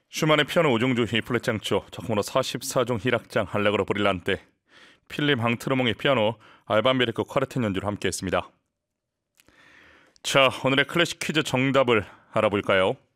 슈만의 피아노 5중주 히 플랫 장조, 작품으로 44종 희락장 알레그로 브릴란테, 필립 앙트르몽의 피아노, 알반 베르크 쿼르텐 연주를 함께했습니다. 자, 오늘의 클래식 퀴즈 정답을 알아볼까요?